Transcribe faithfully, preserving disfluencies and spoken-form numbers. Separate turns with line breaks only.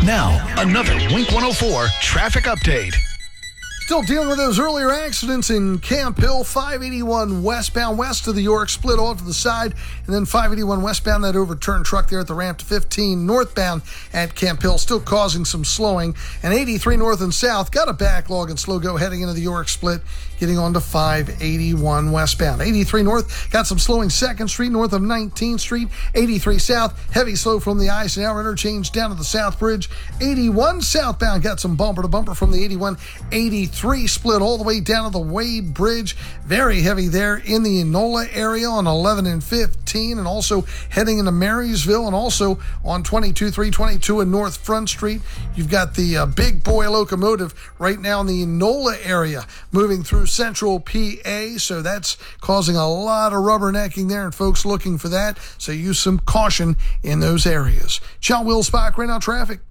Now, another Wink one oh four traffic update.
Still dealing with those earlier accidents in Camp Hill, five eighty-one westbound west of the York, split off to the side, and then five eighty-one westbound, that overturned truck there at the ramp to fifteen northbound at Camp Hill, still causing some slowing. And eighty-three north and south, got a backlog and slow go heading into the York split, getting on to five eighty-one westbound. eighty-three north, got some slowing second Street north of nineteenth Street. eighty-three south, heavy slow from the Eisenhower interchange down to the South Bridge. eighty-one southbound, got some bumper to bumper from the eighty-one. eighty-three split all the way down to the Wade Bridge. Very heavy there in the Enola area on eleven and fifteen, and also heading into Marysville, and also on twenty-two three twenty-two and North Front Street. You've got the uh, big boy locomotive right now in the Enola area moving through central P A, so that's causing a lot of rubbernecking there, and folks looking for that, so use some caution in those areas. John Wills, Spock, right now traffic.